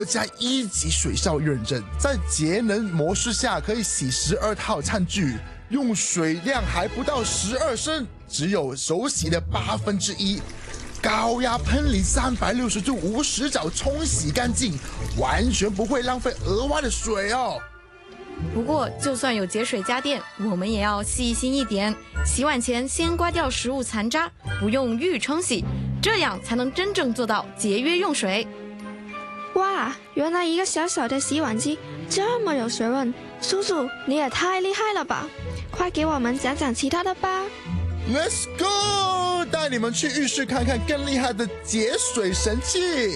加1级水效认证，在节能模式下可以洗12套餐具，用水量还不到12升，只有手洗的1/8，高压喷淋360度50角冲洗干净，完全不会浪费额外的水哦。 不过，就算有节水家电，我们也要细心一点。洗碗前先刮掉食物残渣，不用预冲洗，这样才能真正做到节约用水。 哇，原来一个小小的洗碗机这么有学问，叔叔你也太厉害了吧！快给我们讲讲其他的吧。 Let's go， 带你们去浴室看看更厉害的节水神器。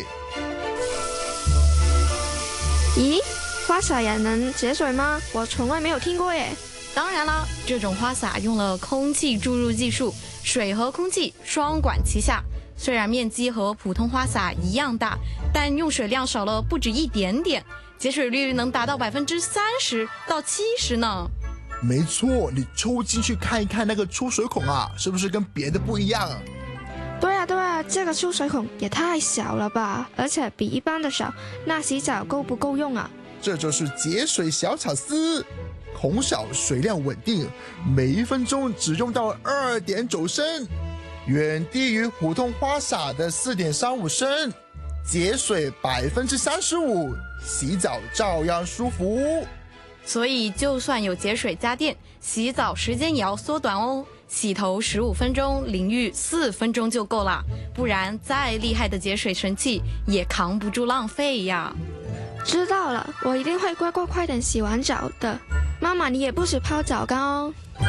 咦，花洒也能节水吗？我从来没有听过耶。 当然啦，这种花洒用了空气注入技术，水和空气双管齐下。虽然面积和普通花洒一样大，但用水量少了不止一点点，节水率能达到30%到70%呢。 没错，你抽进去看一看那个出水孔啊，是不是跟别的不一样？ 对啊，这个出水孔也太小了吧，而且比一般的小，那洗澡够不够用啊？ 这就是节水小巧思，孔小水量稳定，每1分钟只用到2.9升，远低于普通花洒的4.35升，节水35%，洗澡照样舒服。 所以就算有节水家电，洗澡时间也要缩短哦，洗头15分钟，淋浴4分钟就够了，不然再厉害的节水神器也扛不住浪费呀。 知道了，我一定会乖乖快点洗完澡的。妈妈，你也不许泡澡缸哦。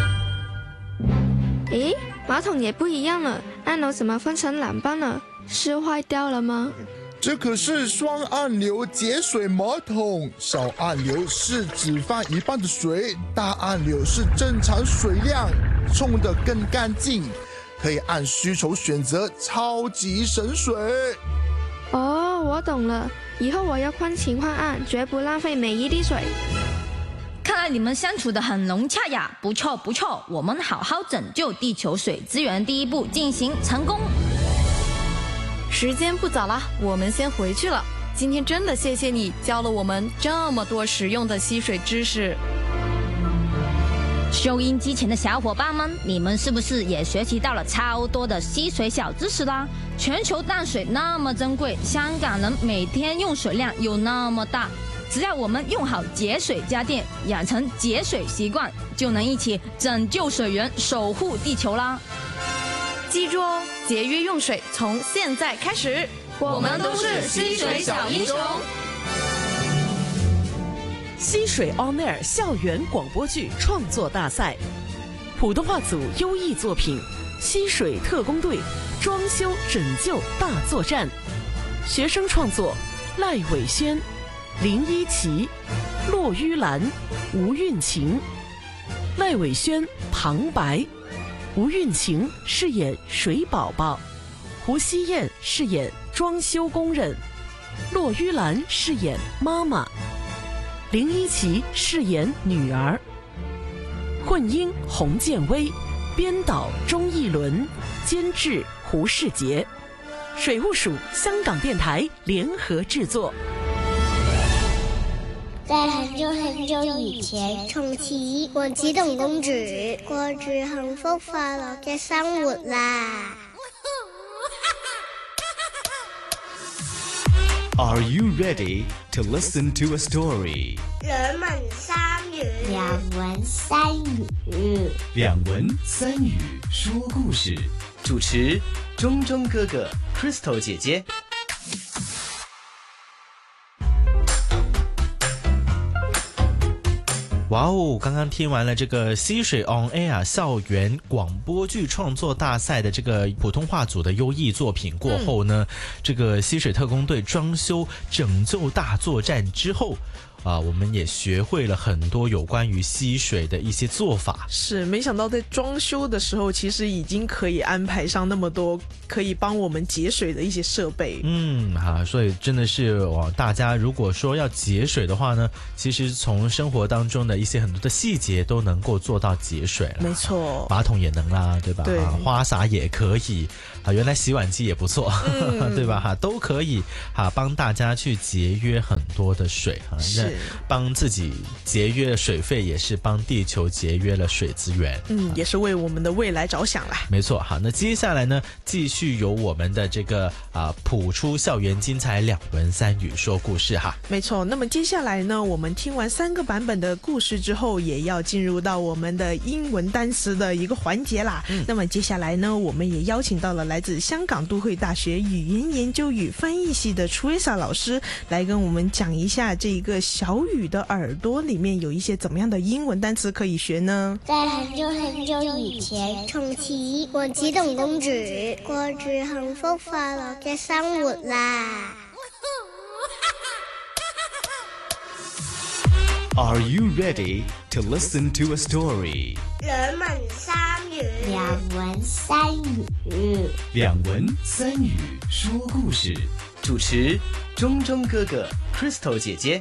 咦，马桶也不一样了，按钮怎么分成2半了？是坏掉了吗？ 这可是双按钮节水马桶，小按钮是只放1半的水，大按钮是正常水量，冲得更干净，可以按需求选择，超级省水。 哦，我懂了，以后我要宽情况按，绝不浪费每一滴水。 看来你们相处得很融洽呀，不错，我们好好拯救地球水资源第一步进行成功。 时间不早了，我们先回去了。今天真的谢谢你教了我们这么多实用的吸水知识。 收音机前的小伙伴们，你们是不是也学习到了超多的吸水小知识啦？全球淡水那么珍贵，香港人每天用水量又那么大，只要我们用好节水家电，养成节水习惯，就能一起拯救水源，守护地球啦！ 记住哦，节约用水从现在开始， 我们都是吸水小英雄。 吸水 On Air 校园广播剧创作大赛，普通话组优异作品《吸水特工队装修拯救大作战》，学生创作赖伟轩、林依琪、骆於兰、吴韵晴。赖伟轩旁白，吴韵晴饰演水宝宝，胡希燕饰演装修工人，骆於兰饰演妈妈，林依琪饰演女儿。混音洪建威，编导钟义伦，监制胡世杰。水务署、香港电台联合制作。 在很久很久以前，從前王子同公主過住幸福快樂嘅生活啦。 Are you ready to listen to a story? 兩文三語，兩文三語， 两文三语说故事。主持钟钟哥哥 ，Crystal 姐姐。 哇哦！刚刚听完了这个吸水 On Air 校园广播剧创作大赛的这个普通话组的优异作品过后呢，这个吸水特工队装修拯救大作战之后， 我们也学会了很多有关于吸水的一些做法。 是，没想到在装修的时候，其实已经可以安排上那么多可以帮我们节水的一些设备。 所以真的是大家如果说要节水的话呢，其实从生活当中的一些很多的细节都能够做到节水了。 没错， 马桶也能啦，对吧？ 对， 花洒也可以原来洗碗机也不错，对吧？都可以帮大家去节约很多的水是帮自己节约了水费，也是帮地球节约了水资源。 也是为我们的未来着想啦。 没错。好，那接下来呢，继续由我们的这个谱出校园精彩2文3语说故事哈。 没错，那么接下来呢，我们听完3个版本的故事之后，也要进入到我们的英文单词的一个环节啦。那么接下来呢，我们也邀请到了来自香港都会大学语言研究与翻译系的 Teresa 老师来跟我们讲一下这个小雨的耳朵里面有一些怎么样的英文单词可以学呢？ 在很久很久以前，從此王子同公主過住幸福快樂嘅生活啦。 Are you ready to listen to a story? 2文3語，2文3語 2文3語說故事，主持中中哥哥 Crystal 姐姐。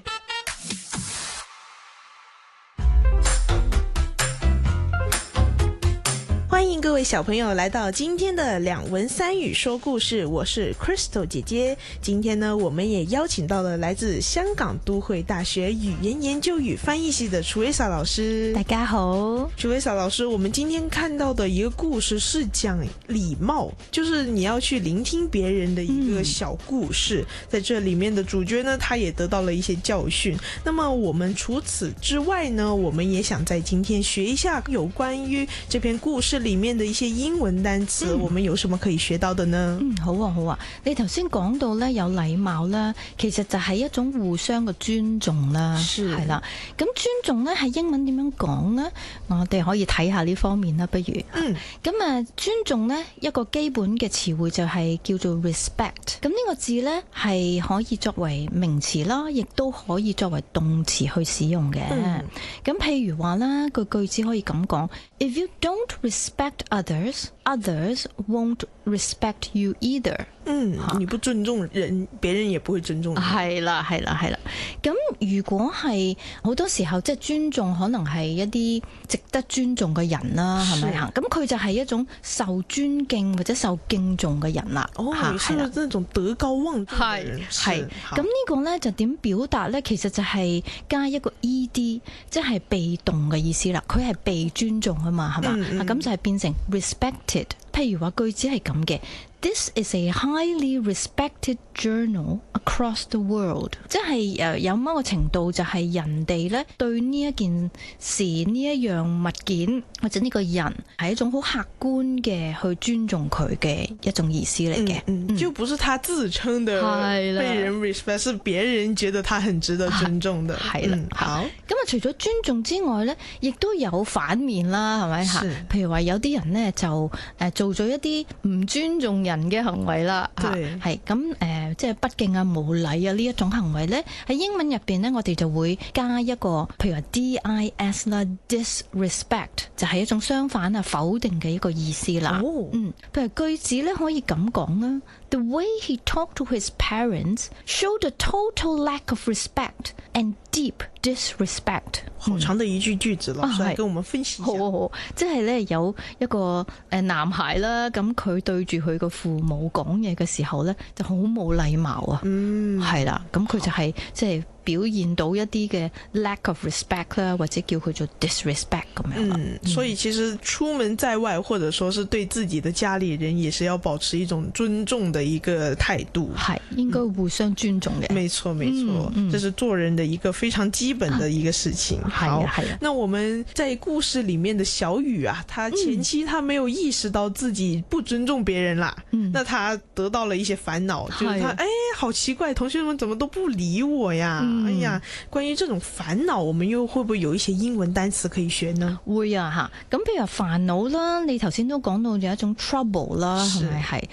欢迎各位小朋友来到今天的2文3語說故事，我是 Crystal 姐姐。今天呢，我们也邀请到了来自香港都会大学语言研究与翻译系的 Teresa 老师。 大家好 Teresa 老师，我们今天看到的一个故事是讲礼貌，就是你要去聆听别人的一个小故事。在这里面的主角呢，他也得到了一些教训。那么我们除此之外呢，我们也想在今天学一下有关於這篇故事里面的一些英文單詞，我們有什麼可以學到的呢？ 好啊好啊，你頭先講到咧有禮貌啦，其實就係一種互相嘅尊重啦，係啦。咁尊重咧係英文點樣講呢？我哋可以睇下呢方面啦，不如。咁尊重咧一個基本嘅詞彙就係叫做 respect。咁呢個字咧係可以作為名詞啦，亦都可以作為動詞去使用嘅。咁譬如話啦，個句子可以咁講 ：If you don't respect others, others won't respect you either。 你不尊重人，別人也不會尊重你。 係啦。咁如果係好多時候即係尊重，可能係一啲值得尊重嘅人啦，係咪啊？咁佢就係一種受尊敬或者受敬重嘅人啦。 係啦，那種德高望重嘅人。係。 咁呢個咧就點表達咧？其實就係加一個 ed， 即係被動嘅意思啦。佢係被尊重啊嘛，係嘛？咁就係變成 respected。譬如話句子係咁嘅 ，This is a highly respected journal across the world， 即係有某個程度就係人哋咧對呢一件事、呢一樣物件或者呢個人係一種好客觀嘅去尊重佢嘅一種意思嚟嘅。 就不是他自稱的被人 respect， 是別人覺得他很值得尊重的。 係啦，好。咁除咗尊重之外咧，亦都有反面啦，係咪嚇？譬如話有啲人咧就做咗一啲唔尊重人嘅行為啦，係咁即係不敬啊、無禮啊呢一種行為咧，喺英文入邊咧，我哋就會加一個譬如話 dis 啦 ，disrespect 就係一種相反啊、否定嘅一個意思啦。譬如句子咧可以咁講啦 ，The way he talked to his parents showed a total lack of respect and deep disrespect。 好長的一句子，老師來跟我們分析一下。 好，即係咧有一個男孩啦，咁佢對住佢個父母講嘢嘅時候咧，就好冇禮貌啊。係啦，咁佢就係即係表現到一啲嘅 lack of respect 啦，或者叫佢做 disrespect 咁樣啦。 所以其實出門在外，或者說是對自己的家裏人，也是要保持一種尊重的一個態度。 係應該互相尊重嘅。 沒錯沒錯，這是做人的一個非常基本的一個事情。好，那我們在故事裏面的小雨啊，他前期他沒有意識到自己不尊重別人啦，那他得到了一些煩惱，就是他好奇怪，同學們怎麼都不理我呀？哎呀，關於這種煩惱，我們又會不會有一些英文單詞可以學呢？ 會啊吓，咁譬如話煩惱啦，你頭先都講到有一種 trouble 啦，係咪係？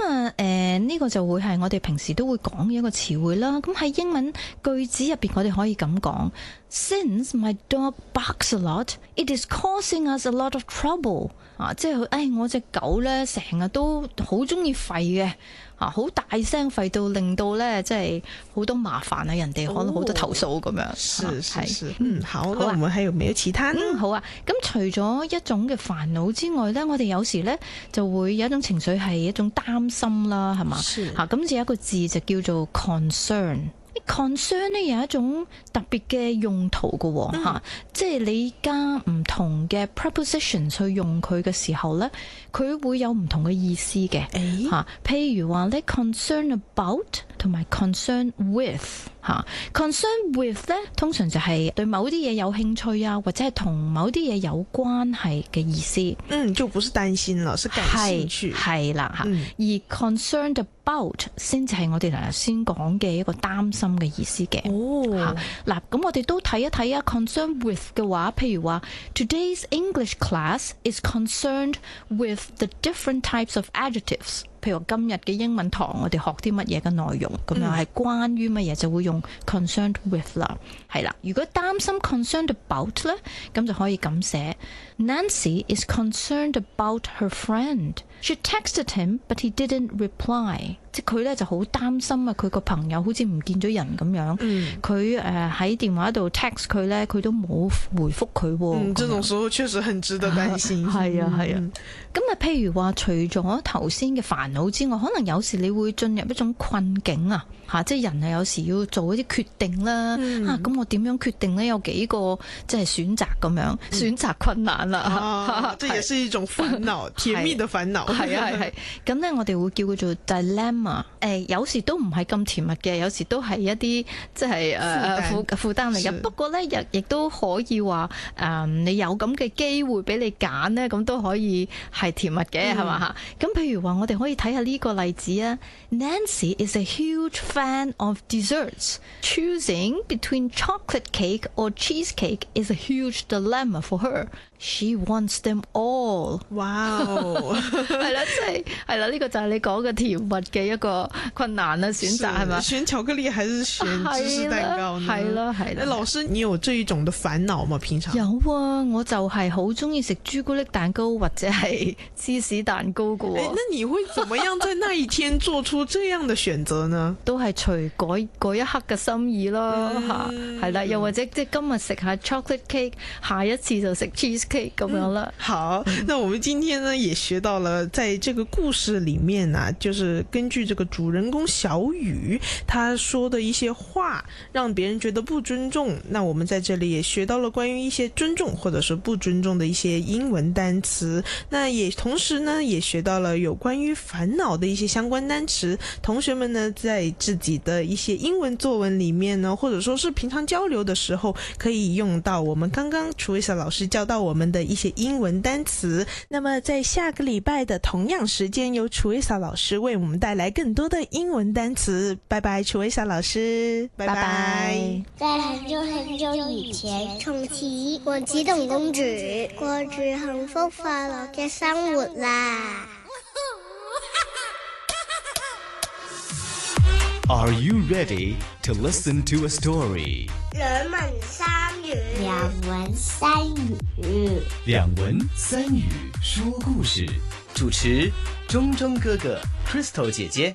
咁呢個就會係我哋平時都會講嘅一個詞彙啦。咁喺英文句子入邊，我哋可以以咁講 ：Since my dog barks a lot, it is causing us a lot of trouble。即係我隻狗呢成日都好中意吠嘅。好大聲吠到令到咧，即係好多麻煩啊！人哋可能好多投訴咁樣。 是。好，那我們還有沒有其他呢？ 好啊。咁除咗一種嘅煩惱之外咧，我哋有時咧就會有一種情緒係一種擔心啦，係嘛？咁就有一個字就叫做 concern。concern 咧有一種特別嘅用途嘅即係你加唔同嘅 preposition 去用佢嘅時候咧，佢會有唔同嘅意思嘅。譬如話咧 concern about 同埋 concern with。concern with 咧通常就係對某啲嘢有興趣啊，或者係同某啲嘢有關係嘅意思。 就不是擔心了，是感興趣。係啦而 concerned about 先至係我哋頭先講嘅一個擔心嘅意思嘅。嗱，咁我哋都睇一睇啊 concern with 嘅話，譬如話 Today's English class is concerned with the different types of adjectives。譬如今日嘅英文堂，我哋學啲乜嘢嘅內容，咁樣係關於乜嘢就會用 concerned with 啦。係啦，如果擔心 concerned about 咧，咁就可以咁寫 Nancy is concerned about her friend. She texted him, but he didn't reply. 即係佢咧就好擔心啊，佢個朋友好似唔見咗人咁樣。佢喺電話度 text 佢咧，佢都冇回覆佢。 這種時候確實很值得擔心。 係啊。咁譬如話，除咗頭先嘅煩惱之外，可能有時你會進入一種困境啊。即係人有時要做一啲決定啦。咁我點樣決定呢？有幾個即係選擇咁樣，選擇困難啦。 這也是一種煩惱，甜蜜的煩惱。 係。咁咧，我哋會叫佢做 dilemma。有時都唔係咁甜蜜嘅，有時都係一啲即係負擔嚟嘅。不過咧，亦都可以話你有咁嘅機會俾你揀呢，咁都可以係甜蜜嘅，係嘛？咁譬如話，我哋可以睇下呢個例子啊。Nancy is a huge fan of desserts. Choosing between chocolate cake or cheesecake is a huge dilemma for her. She wants them all. 哇！ 係啦，即係係啦，呢個就係你講嘅甜蜜嘅一個困難啦，選擇係嘛？ 選巧克力還是選芝士蛋糕呢？ 係啦。 老師，你有這一種的煩惱嗎？平常？ 有啊，我就係好中意食朱古力蛋糕或者係芝士蛋糕㗎。 那你會怎麼樣在那一天做出這樣的選擇呢？ 都係隨嗰一刻嘅心意咯，係啦，又或者即係今日食下 chocolate cake， 下一次就食 cheese cake 咁樣啦。 好，那我們今天呢也學到了，在這個故事裏面啊，就是根據這個主人公小雨他說的一些話，讓別人覺得不尊重。那我們在這裏也學到了關於一些尊重或者是不尊重的一些英文單詞。那也同時呢，也學到了有關於煩惱的一些相關單詞。同學們呢，在自己的一些英文作文裏面呢，或者說是平常交流的時候，可以用到我們剛剛Teresa老師教到我們的一些英文單詞。那麼在下個禮拜的同樣時間，由Teresa老師為我們帶來更多的英文單詞。拜拜，Teresa老師，拜拜。 在很久很久以前，從此我只同公主過住幸福快樂嘅生活啦。 Are you ready to listen to a story? 兩文三語，兩文三語， 兩文三語說故事。主持中中哥哥 Crystal 姐姐。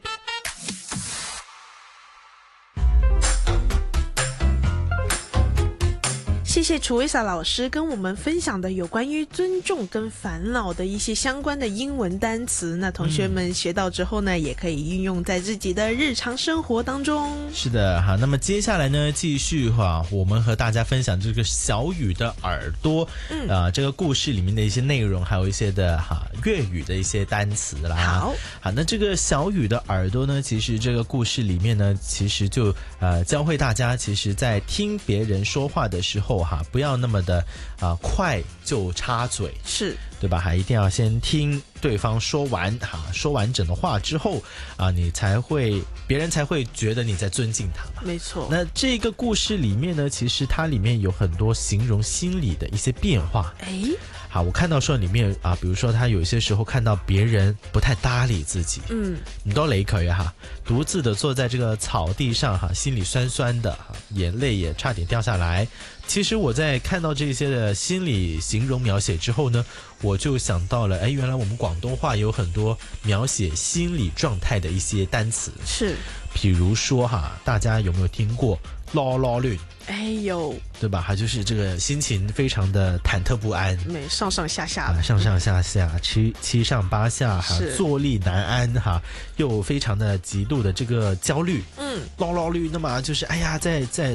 謝謝Teresa老師跟我們分享的有關於尊重跟煩惱的一些相關的英文單詞。那同學們學到之後呢，也可以運用在自己的日常生活當中。 是的哈，那麼接下來呢，繼續我們和大家分享這個小雨的耳朵，這個故事裡面的一些內容，還有一些的粵語的一些單詞啦。好，那這個小雨的耳朵呢，其實這個故事裡面呢，其實就教會大家，其實在聽別人說話的時候，不要那麼的快就插嘴，是對吧？一定要先聽對方說完說完整的話之後別人才會覺得你在尊敬他嘛。沒錯。那這個故事裡面呢，其實它裡面有很多形容心理的一些變化。 好，我看到说里面啊，比如说他有些时候看到别人不太搭理自己，唔多理佢哈，独自的坐在这个草地上哈，心里酸酸的，眼泪也差点掉下来。其实我在看到这些的心理形容描写之后呢，我就想到了，哎，原来我们广东话有很多描写心理状态的一些单词， 是， 比如说哈，大家有没有听过囉囉攣？ 哎呦， 对吧？他就是这个心情非常的忐忑不安， 上上下下的， 上上下下，七上八下哈，坐立难安哈，又非常的极度的这个焦虑，囉囉攣，那么就是哎呀，在